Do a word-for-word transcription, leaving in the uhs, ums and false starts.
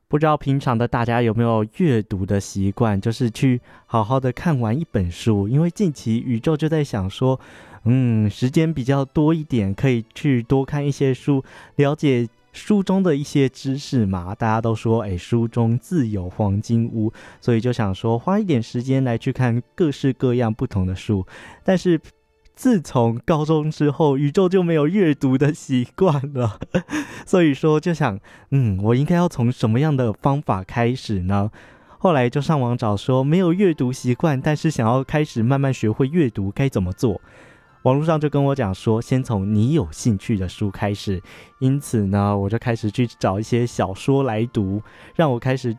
不知道平常的大家有没有阅读的习惯，就是去好好的看完一本书。因为近期宇宙就在想说，嗯，时间比较多一点，可以去多看一些书，了解书中的一些知识嘛。大家都说，哎，书中自有黄金屋，所以就想说花一点时间来去看各式各样不同的书。但是自从高中之后，宇宙就没有阅读的习惯了，所以说就想，嗯，我应该要从什么样的方法开始呢？后来就上网找说，没有阅读习惯，但是想要开始慢慢学会阅读，该怎么做？网络上就跟我讲说，先从你有兴趣的书开始。因此呢，我就开始去找一些小说来读，让我开始